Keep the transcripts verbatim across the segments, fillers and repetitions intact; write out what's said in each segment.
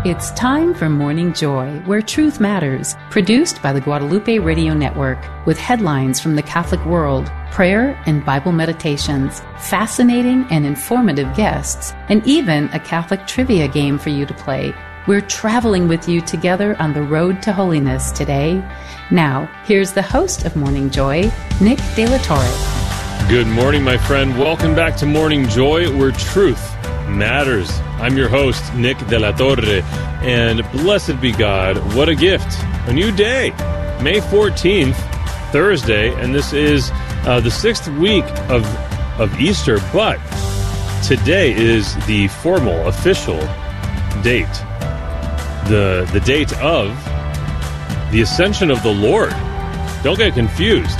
It's time for Morning Joy, where truth matters, produced by the Guadalupe Radio Network, with headlines from the Catholic world, prayer and Bible meditations, fascinating and informative guests, and even a Catholic trivia game for you to play. We're traveling with you together on the road to holiness today. Now, here's the host of Morning Joy, Nick De La Torre. Good morning, my friend. Welcome back to Morning Joy, where truth matters. I'm your host, Nick De La Torre, and blessed be God, what a gift. A new day, May fourteenth, Thursday, and this is uh, the sixth week of, of Easter, but today is the formal, official date, the, the date of the Ascension of the Lord. Don't get confused.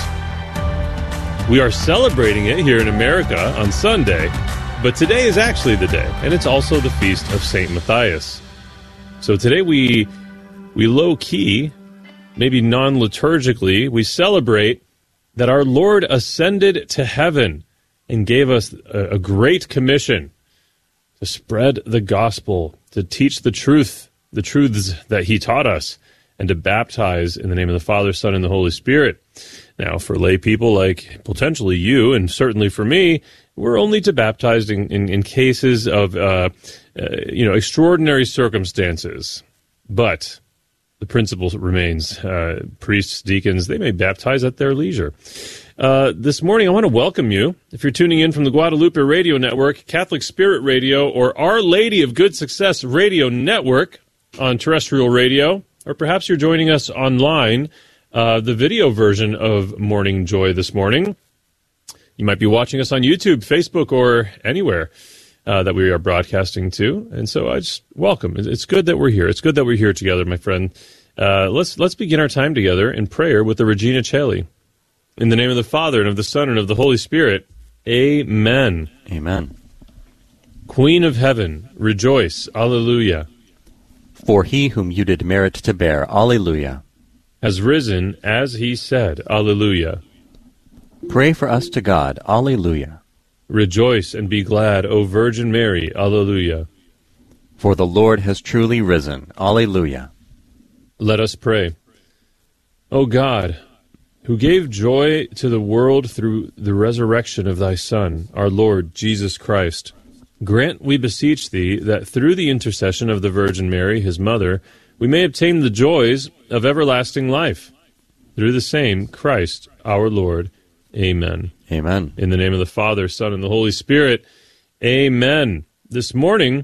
We are celebrating it here in America on Sunday, but today is actually the day, and it's also the feast of Saint Matthias. So today we, we low-key, maybe non-liturgically, we celebrate that our Lord ascended to heaven and gave us a, a great commission to spread the gospel, to teach the truth, the truths that he taught us, and to baptize in the name of the Father, Son, and the Holy Spirit. Now, for lay people like potentially you, and certainly for me, we're only to baptize in, in, in cases of, uh, uh, you know, extraordinary circumstances. But the principle remains, uh, priests, deacons, they may baptize at their leisure. Uh, this morning, I want to welcome you. If you're tuning in from the Guadalupe Radio Network, Catholic Spirit Radio, or Our Lady of Good Success Radio Network on terrestrial radio, or perhaps you're joining us online, uh, the video version of Morning Joy this morning. You might be watching us on YouTube, Facebook, or anywhere uh, that we are broadcasting to. And so I just welcome. It's good that we're here. It's good that we're here together, my friend. Uh, let's let's begin our time together in prayer with the Regina Coeli. In the name of the Father, and of the Son, and of the Holy Spirit. Amen. Amen. Queen of heaven, rejoice. Alleluia. For he whom you did merit to bear, Alleluia, has risen as he said, Alleluia. Pray for us to God, Alleluia. Rejoice and be glad, O Virgin Mary, Alleluia. For the Lord has truly risen, Alleluia. Let us pray. O God, who gave joy to the world through the resurrection of thy Son, our Lord Jesus Christ, grant, we beseech thee, that through the intercession of the Virgin Mary, his mother, we may obtain the joys of everlasting life. Through the same Christ our Lord. Amen. Amen. In the name of the Father, Son, and the Holy Spirit. Amen. This morning,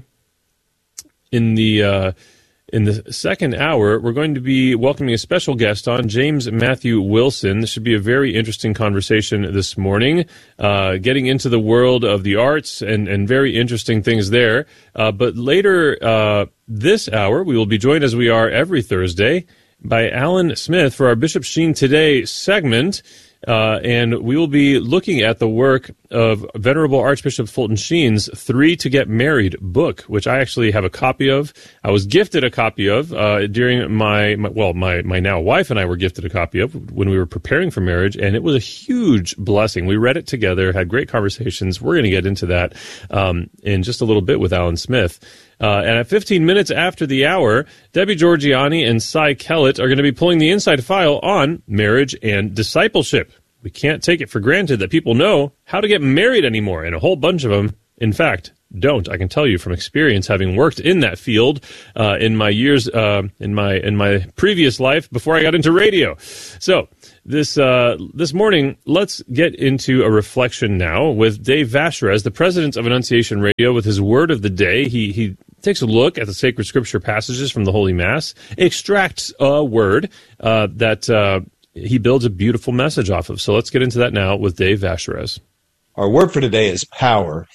in the uh, in the second hour, we're going to be welcoming a special guest on, James Matthew Wilson. This should be a very interesting conversation this morning, uh, getting into the world of the arts and, and very interesting things there. Uh, but later uh, this hour, we will be joined, as we are every Thursday, by Alan Smith for our Bishop Sheen Today segment. Uh, and we will be looking at the work of Venerable Archbishop Fulton Sheen's Three to Get Married book, which I actually have a copy of. I was gifted a copy of uh, during my, my, well, my, my now wife and I were gifted a copy of when we were preparing for marriage, and it was a huge blessing. We read it together, had great conversations. We're going to get into that um, in just a little bit with Alan Smith. Uh, and at fifteen minutes after the hour, Debbie Georgiani and Cy Kellett are going to be pulling the inside file on marriage and discipleship. We can't take it for granted that people know how to get married anymore, and a whole bunch of them, in fact, don't. I can tell you from experience, having worked in that field uh, in my years, uh, in my in my previous life before I got into radio. So this uh, this morning, let's get into a reflection now with Dave Vacherez, the president of Annunciation Radio, with his word of the day. He he takes a look at the sacred scripture passages from the Holy Mass, extracts a word uh, that uh, he builds a beautiful message off of. So let's get into that now with Dave Vacherez. Our word for today is power.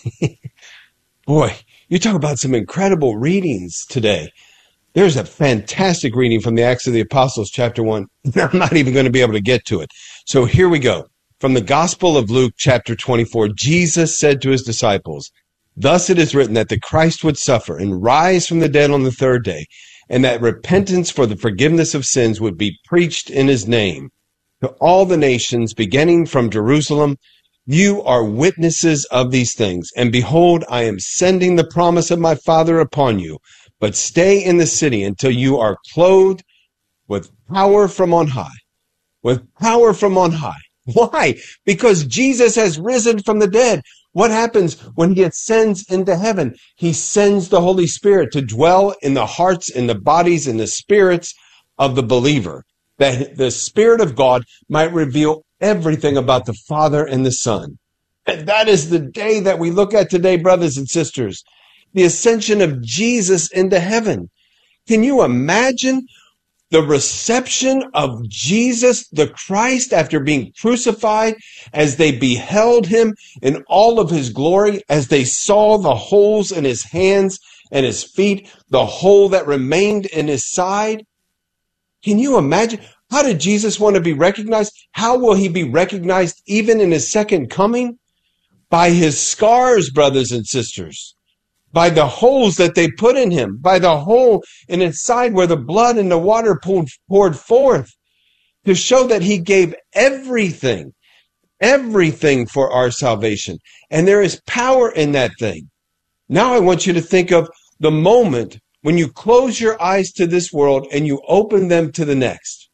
Boy, you talk about some incredible readings today. There's a fantastic reading from the Acts of the Apostles, chapter one. I'm not even going to be able to get to it. So here we go. From the Gospel of Luke, chapter twenty-four, Jesus said to his disciples, "Thus it is written that the Christ would suffer and rise from the dead on the third day, and that repentance for the forgiveness of sins would be preached in his name to all the nations, beginning from Jerusalem. You are witnesses of these things. And behold, I am sending the promise of my Father upon you. but stay in the city until you are clothed with power from on high. With power from on high. Why? Because Jesus has risen from the dead. What happens when he ascends into heaven? He sends the Holy Spirit to dwell in the hearts and the bodies and the spirits of the believer, that the Spirit of God might reveal everything about the Father and the Son. And that is the day that we look at today, brothers and sisters, the ascension of Jesus into heaven. Can you imagine the reception of Jesus, the Christ, after being crucified, as they beheld him in all of his glory, as they saw the holes in his hands and his feet, the hole that remained in his side? Can you imagine? How did Jesus want to be recognized? How will he be recognized even in his second coming? By his scars, brothers and sisters. By the holes that they put in him, by the hole in his side where the blood and the water poured, poured forth, to show that he gave everything, everything for our salvation. And there is power in that thing. Now I want you to think of the moment when you close your eyes to this world and you open them to the next.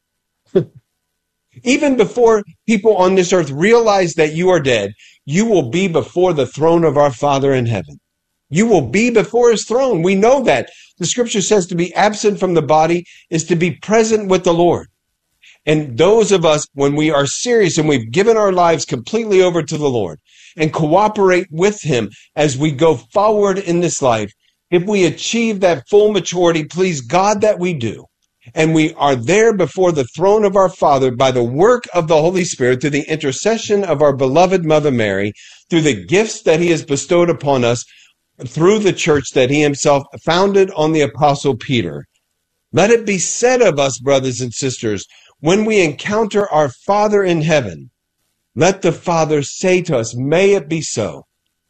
Even before people on this earth realize that you are dead, you will be before the throne of our Father in heaven. You will be before his throne. We know that. The scripture says to be absent from the body is to be present with the Lord. And those of us, when we are serious and we've given our lives completely over to the Lord and cooperate with him as we go forward in this life, if we achieve that full maturity, please God that we do, and we are there before the throne of our Father by the work of the Holy Spirit, through the intercession of our beloved Mother Mary, through the gifts that he has bestowed upon us, through the church that he himself founded on the Apostle Peter. Let it be said of us, brothers and sisters, when we encounter our Father in heaven, let the Father say to us, may it be so.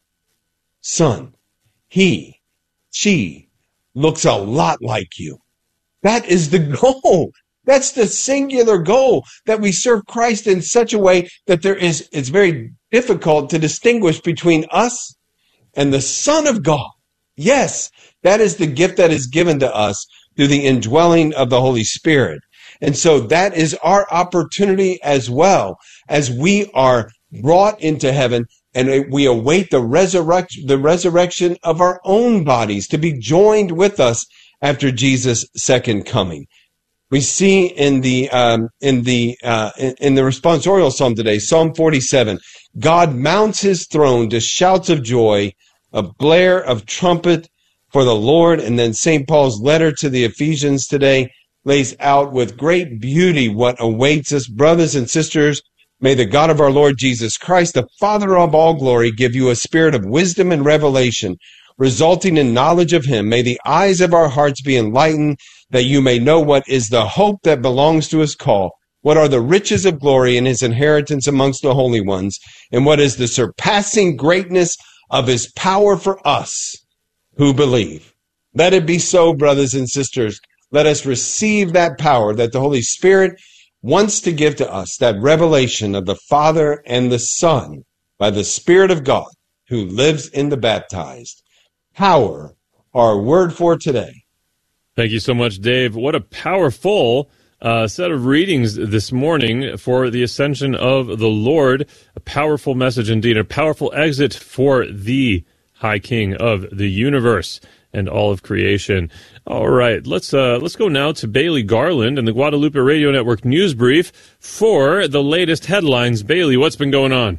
Son, he, she looks a lot like you. That is the goal. That's the singular goal, that we serve Christ in such a way that there is, it's very difficult to distinguish between us and the Son of God. Yes, that is the gift that is given to us through the indwelling of the Holy Spirit. And so that is our opportunity as well, as we are brought into heaven and we await the resurrection, the resurrection of our own bodies to be joined with us after Jesus' second coming. We see in the um, in the uh, in, in the responsorial psalm today, Psalm forty-seven, God mounts his throne to shouts of joy, a blare of trumpet for the Lord. And then Saint Paul's letter to the Ephesians today lays out with great beauty what awaits us. Brothers and sisters, may the God of our Lord Jesus Christ, the Father of all glory, give you a spirit of wisdom and revelation, resulting in knowledge of him. May the eyes of our hearts be enlightened, that you may know what is the hope that belongs to his call, what are the riches of glory in his inheritance amongst the holy ones, and what is the surpassing greatness of his power for us who believe. Let it be so, brothers and sisters. Let us receive that power that the Holy Spirit wants to give to us, that revelation of the Father and the Son by the Spirit of God who lives in the baptized. Power, our word for today. Thank you so much, Dave. What a powerful uh, set of readings this morning for the ascension of the Lord. A powerful message indeed, a powerful exit for the High King of the universe and all of creation. All right, let's uh, let's go now to Bailey Garland and the Guadalupe Radio Network News Brief for the latest headlines. Bailey, what's been going on?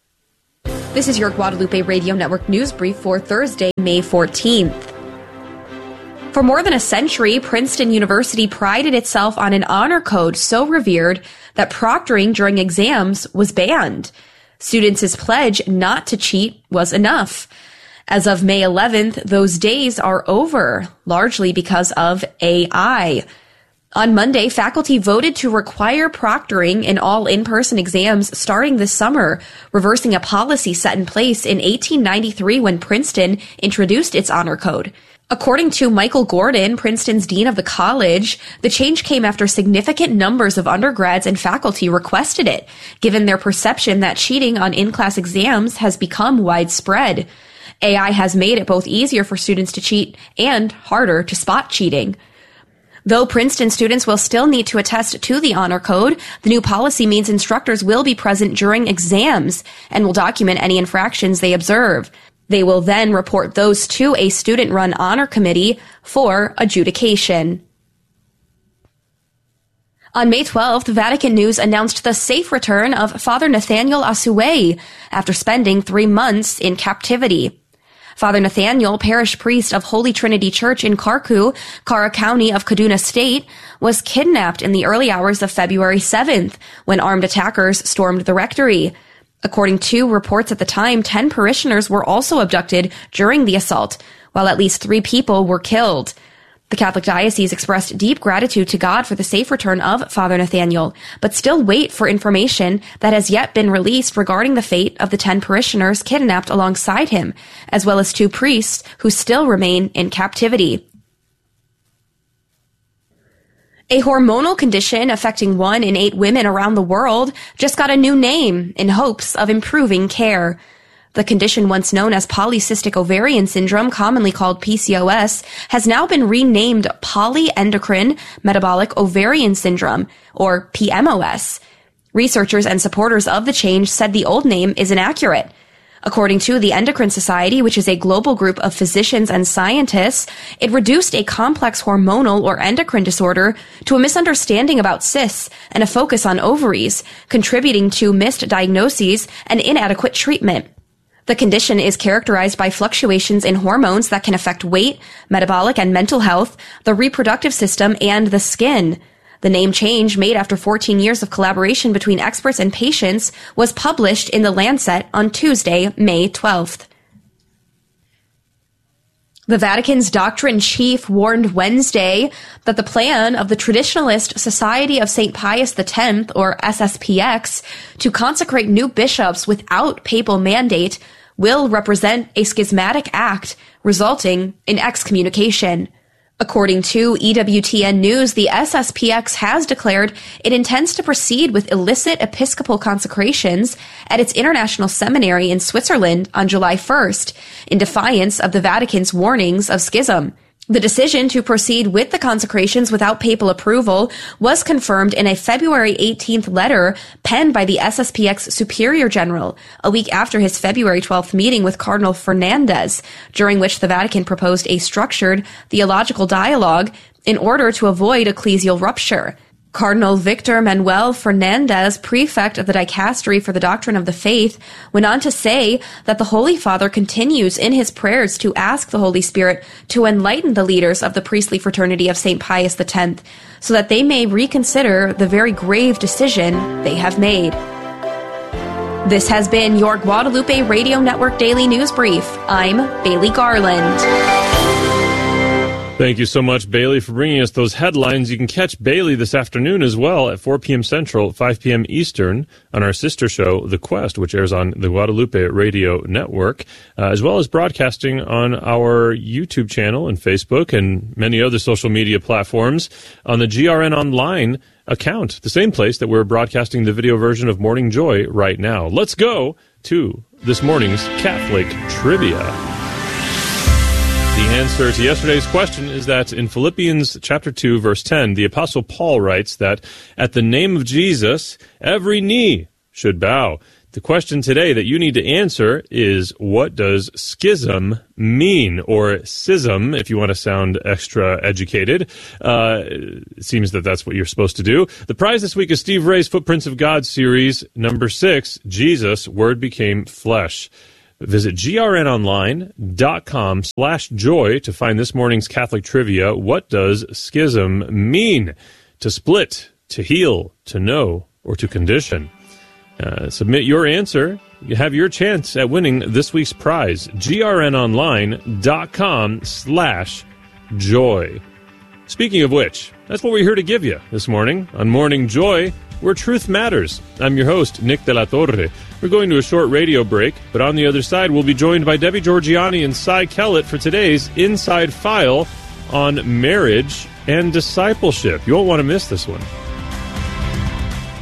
This is your Guadalupe Radio Network News Brief for Thursday, May fourteenth. For more than a century, Princeton University prided itself on an honor code so revered that proctoring during exams was banned. Students' pledge not to cheat was enough. As of May eleventh, those days are over, largely because of A I. On Monday, faculty voted to require proctoring in all in-person exams starting this summer, reversing a policy set in place in eighteen ninety-three when Princeton introduced its honor code. According to Michael Gordon, Princeton's dean of the college, the change came after significant numbers of undergrads and faculty requested it, given their perception that cheating on in-class exams has become widespread. A I has made it both easier for students to cheat and harder to spot cheating. Though Princeton students will still need to attest to the honor code, the new policy means instructors will be present during exams and will document any infractions they observe. They will then report those to a student-run honor committee for adjudication. On May twelfth, Vatican News announced the safe return of Father Nathaniel Asue after spending three months in captivity. Father Nathaniel, parish priest of Holy Trinity Church in Karku, Kara County of Kaduna State, was kidnapped in the early hours of February seventh when armed attackers stormed the rectory. According to reports at the time, ten parishioners were also abducted during the assault, while at least three people were killed. The Catholic Diocese expressed deep gratitude to God for the safe return of Father Nathaniel, but still wait for information that has yet been released regarding the fate of the ten parishioners kidnapped alongside him, as well as two priests who still remain in captivity. A hormonal condition affecting one in eight women around the world just got a new name in hopes of improving care. The condition, once known as polycystic ovarian syndrome, commonly called P C O S, has now been renamed polyendocrine metabolic ovarian syndrome, or P M O S. Researchers and supporters of the change said the old name is inaccurate. According to the Endocrine Society, which is a global group of physicians and scientists, it reduced a complex hormonal or endocrine disorder to a misunderstanding about cysts and a focus on ovaries, contributing to missed diagnoses and inadequate treatment. The condition is characterized by fluctuations in hormones that can affect weight, metabolic and mental health, the reproductive system, and the skin. The name change, made after fourteen years of collaboration between experts and patients, was published in The Lancet on Tuesday, May twelfth. The Vatican's doctrine chief warned Wednesday that the plan of the Traditionalist Society of Saint Pius X, or S S P X, to consecrate new bishops without papal mandate will represent a schismatic act resulting in excommunication. According to E W T N News, the S S P X has declared it intends to proceed with illicit episcopal consecrations at its international seminary in Switzerland on July first, in defiance of the Vatican's warnings of schism. The decision to proceed with the consecrations without papal approval was confirmed in a February eighteenth letter penned by the S S P X Superior General, a week after his February twelfth meeting with Cardinal Fernandez, during which the Vatican proposed a structured theological dialogue in order to avoid ecclesial rupture. Cardinal Victor Manuel Fernandez, prefect of the Dicastery for the Doctrine of the Faith, went on to say that the Holy Father continues in his prayers to ask the Holy Spirit to enlighten the leaders of the priestly fraternity of Saint Pius X so that they may reconsider the very grave decision they have made. This has been your Guadalupe Radio Network Daily News Brief. I'm Bailey Garland. Thank you so much, Bailey, for bringing us those headlines. You can catch Bailey this afternoon as well at four p.m. Central, five p.m. Eastern on our sister show, The Quest, which airs on the Guadalupe Radio Network, uh, as well as broadcasting on our YouTube channel and Facebook and many other social media platforms on the G R N Online account, the same place that we're broadcasting the video version of Morning Joy right now. Let's go to this morning's Catholic Trivia. The answer to yesterday's question is that in Philippians chapter two, verse ten, the Apostle Paul writes that at the name of Jesus, every knee should bow. The question today that you need to answer is, what does schism mean? Or schism, if you want to sound extra educated. Uh, it seems that that's what you're supposed to do. The prize this week is Steve Ray's Footprints of God series, number six, Jesus, Word Became Flesh. Visit grnonline.com slash joy to find this morning's Catholic Trivia. What does schism mean? To split, to heal, to know, or to condition? Uh, submit your answer. You have your chance at winning this week's prize. grnonline.com slash joy. Speaking of which, that's what we're here to give you this morning on Morning Joy, where truth matters. I'm your host, Nick de la Torre. We're going to a short radio break, but on the other side, we'll be joined by Debbie Georgiani and Cy Kellett for today's Inside File on marriage and discipleship. You won't want to miss this one.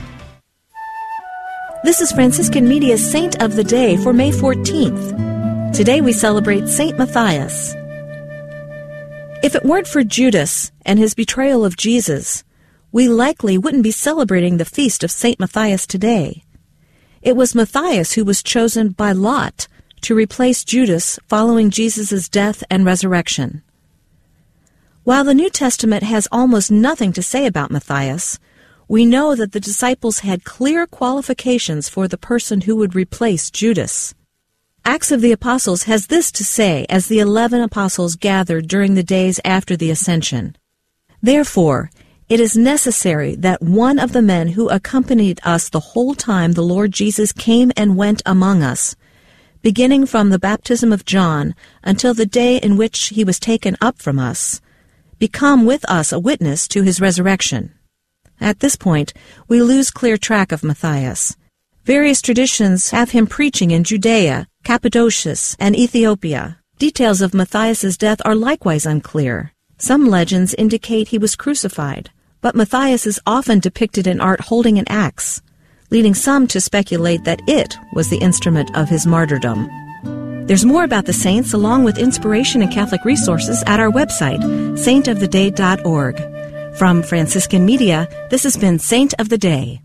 This is Franciscan Media's Saint of the Day for May fourteenth. Today we celebrate Saint Matthias. If it weren't for Judas and his betrayal of Jesus, we likely wouldn't be celebrating the feast of Saint Matthias today. It was Matthias who was chosen by Lot to replace Judas following Jesus' death and resurrection. While the New Testament has almost nothing to say about Matthias, we know that the disciples had clear qualifications for the person who would replace Judas. Acts of the Apostles has this to say as the eleven apostles gathered during the days after the ascension. Therefore, it is necessary that one of the men who accompanied us the whole time the Lord Jesus came and went among us, beginning from the baptism of John until the day in which he was taken up from us, become with us a witness to his resurrection. At this point, we lose clear track of Matthias. Various traditions have him preaching in Judea, Cappadocia, and Ethiopia. Details of Matthias's death are likewise unclear. Some legends indicate he was crucified, but Matthias is often depicted in art holding an axe, leading some to speculate that it was the instrument of his martyrdom. There's more about the saints along with inspiration and Catholic resources at our website, saint of the day dot org. From Franciscan Media, this has been Saint of the Day.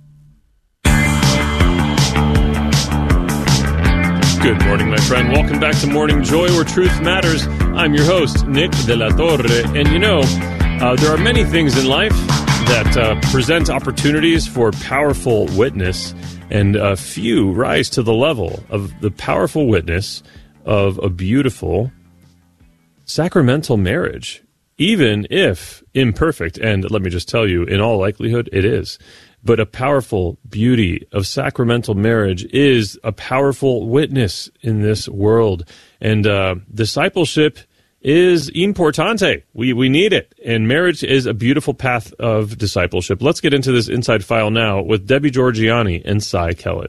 Good morning, my friend. Welcome back to Morning Joy, where truth matters. I'm your host, Nick de la Torre. And you know, uh, there are many things in life that uh, present opportunities for powerful witness, and uh, few rise to the level of the powerful witness of a beautiful sacramental marriage, even if imperfect. And let me just tell you, in all likelihood, it is. But a powerful beauty of sacramental marriage is a powerful witness in this world. And uh, discipleship is importante. We we need it. And marriage is a beautiful path of discipleship. Let's get into this Inside File now with Debbie Georgianni and Cy Kellett.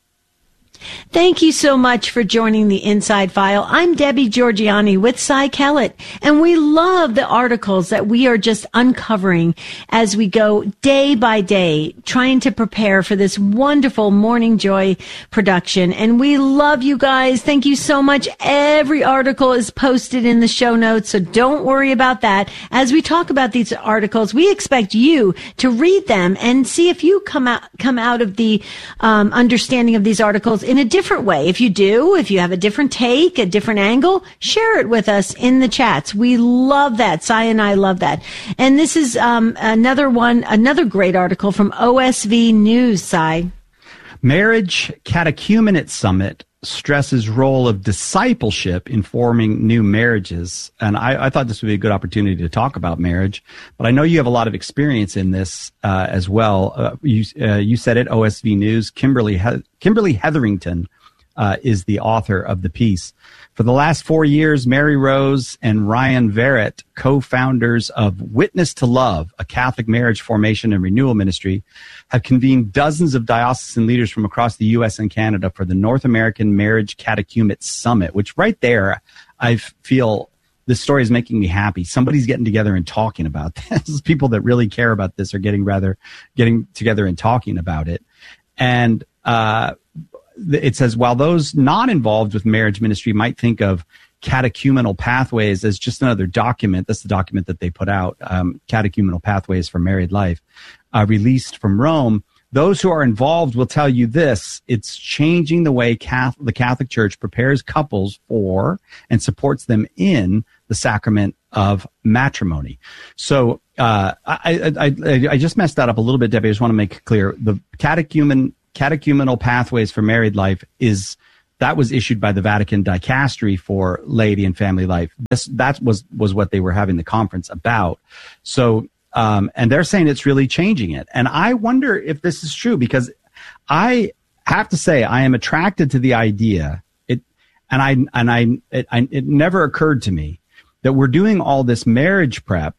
Thank you so much for joining the Inside File. I'm Debbie Georgianni with Cy Kellett, and we love the articles that we are just uncovering as we go day by day, trying to prepare for this wonderful Morning Joy production. And we love you guys. Thank you so much. Every article is posted in the show notes, so don't worry about that. As we talk about these articles, we expect you to read them and see if you come out, come out of the um, understanding of these articles in a different way. If you do, if you have a different take, a different angle, share it with us in the chats. We love that. Cy and I love that. And this is um, another one, another great article from O S V News, Cy. Marriage Catechumenate Summit stresses role of discipleship in forming new marriages. And I, I thought this would be a good opportunity to talk about marriage, but I know you have a lot of experience in this uh, as well. Uh, you, uh, you said it, O S V News. Kimberly, he- Kimberly Hetherington uh, is the author of the piece. For the last four years, Mary Rose and Ryan Verrett, co-founders of Witness to Love, a Catholic marriage formation and renewal ministry, have convened dozens of diocesan leaders from across the U S and Canada for the North American Marriage Catechumate Summit, which right there, I feel this story is making me happy. Somebody's getting together and talking about this. People that really care about this are getting rather getting together and talking about it. And uh it says, while those not involved with marriage ministry might think of catechumenal pathways as just another document, that's the document that they put out, um, Catechumenal Pathways for Married Life, uh, released from Rome, those who are involved will tell you this: it's changing the way Catholic, the Catholic Church prepares couples for and supports them in the sacrament of matrimony. So uh, I, I, I, I just messed that up a little bit, Debbie. I just want to make it clear. The catechumen Catechumenal Pathways for Married Life is that was issued by the Vatican Dicastery for Laity and Family Life. This that was was what they were having the conference about. So um, and they're saying it's really changing it. And I wonder if this is true, because I have to say I am attracted to the idea. It and I and I it, I it never occurred to me that we're doing all this marriage prep.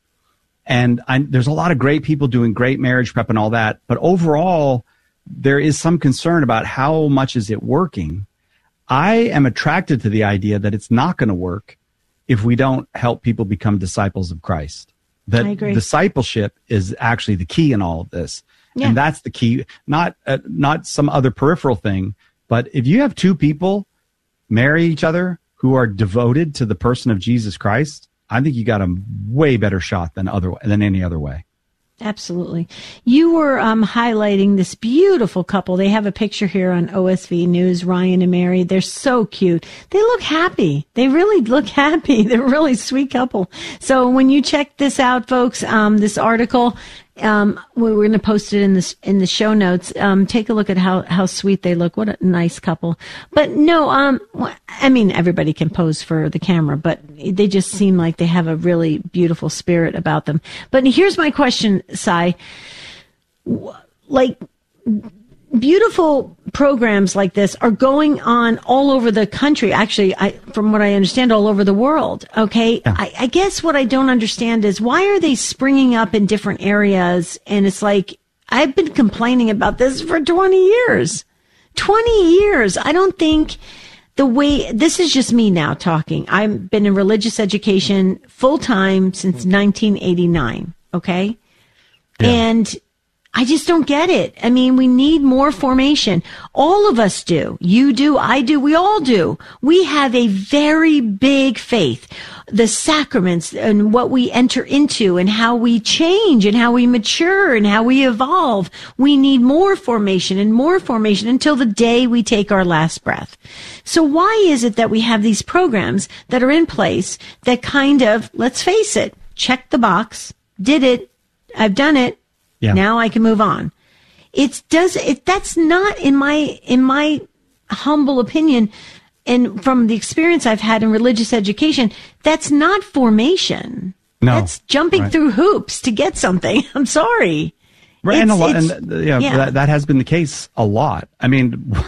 And I, there's a lot of great people doing great marriage prep and all that, but overall, there is some concern about how much is it working. I am attracted to the idea that it's not going to work if we don't help people become disciples of Christ. That I agree. Discipleship is actually the key in all of this. Yeah. And that's the key, not uh, not some other peripheral thing. But if you have two people marry each other who are devoted to the person of Jesus Christ, I think you got a way better shot than other than any other way. Absolutely. You were um, highlighting this beautiful couple. They have a picture here on O S V News, Ryan and Mary. They're so cute. They look happy. They really look happy. They're a really sweet couple. So when you check this out, folks, um, this article, um, we're going to post it in this in the show notes. Um, take a look at how how sweet they look. What a nice couple. But no, um, I mean, everybody can pose for the camera, but they just seem like they have a really beautiful spirit about them. But here's my question, Sai. Like, beautiful programs like this are going on all over the country. Actually, I, from what I understand, all over the world. Okay. Yeah. I, I guess what I don't understand is why are they springing up in different areas? And it's like, I've been complaining about this for twenty years, twenty years. I don't think the way, this is just me now talking. I've been in religious education full time since nineteen eighty-nine. Okay. Yeah. And I just don't get it. I mean, we need more formation. All of us do. You do. I do. We all do. We have a very big faith. The sacraments and what we enter into and how we change and how we mature and how we evolve. We need more formation and more formation until the day we take our last breath. So why is it that we have these programs that are in place that kind of, let's face it, check the box, did it, I've done it. Yeah. Now I can move on. It's does it. That's not in my in my humble opinion, and from the experience I've had in religious education, that's not formation. No, that's jumping right. through hoops to get something. I'm sorry. Right, and, a lot, and yeah, yeah. That, that has been the case a lot. I mean,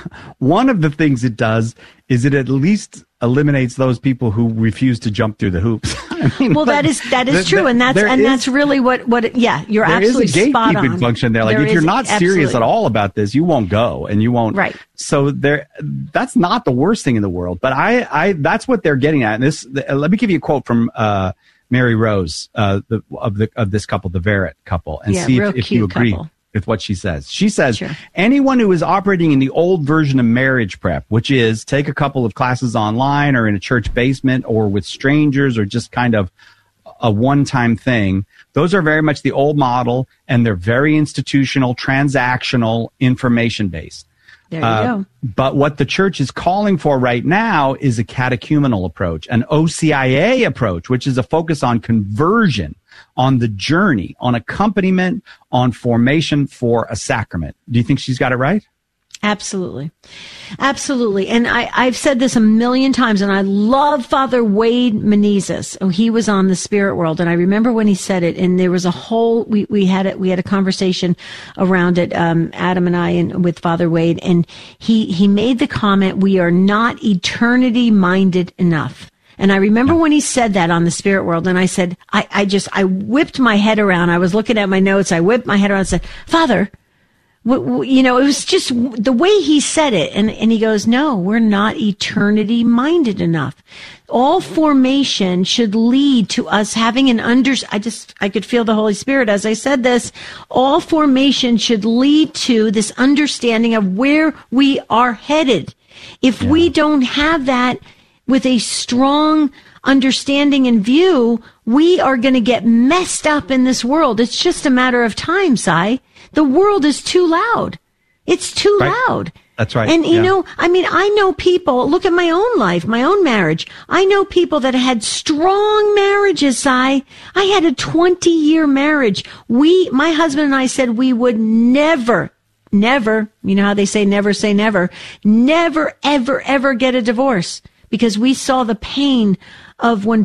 one of the things it does is it at least eliminates those people who refuse to jump through the hoops. I mean, well, that is that is the, true, and that's and is, that's really what what. It, yeah, you're there absolutely is a spot gatekeeping on. function there. Like there if you're is, not serious absolutely. at all about this, you won't go, and you won't. Right. So there, that's not the worst thing in the world. But I, I, that's what they're getting at. And this, the, let me give you a quote from uh, Mary Rose uh, the, of the of this couple, the Verrett couple, and yeah, see real if, if cute you agree. Couple. With what she says. She says, sure. Anyone who is operating in the old version of marriage prep, which is take a couple of classes online or in a church basement or with strangers or just kind of a one-time thing, those are very much the old model, and they're very institutional, transactional, information-based. There you uh, go. But what the church is calling for right now is a catechumenal approach, an O C I A approach, which is a focus on conversion, on the journey, on accompaniment, on formation for a sacrament. Do you think she's got it right? Absolutely. Absolutely. And I, I've said this a million times, and I love Father Wade Menezes. Oh, he was on the Spirit World, and I remember when he said it, and there was a whole, we, we had it, we had a conversation around it, um, Adam and I, and with Father Wade, and he, he made the comment, we are not eternity minded enough. And I remember when he said that on the Spirit World, and I said, I, I just, I whipped my head around. I was looking at my notes. I whipped my head around and said, Father, w- w- you know, it was just the way he said it. And, and he goes, no, we're not eternity minded enough. All formation should lead to us having an under, I just, I could feel the Holy Spirit as I said this. All formation should lead to this understanding of where we are headed. If yeah. we don't have that, with a strong understanding and view, we are going to get messed up in this world. It's just a matter of time, Sai. The world is too loud. It's too right. loud. That's right. And, you yeah. know, I mean, I know people, look at my own life, my own marriage. I know people that had strong marriages, Sai. I had a twenty-year marriage. We, my husband and I said we would never, never, you know how they say never say never, never, ever, ever get a divorce. Because we saw the pain of when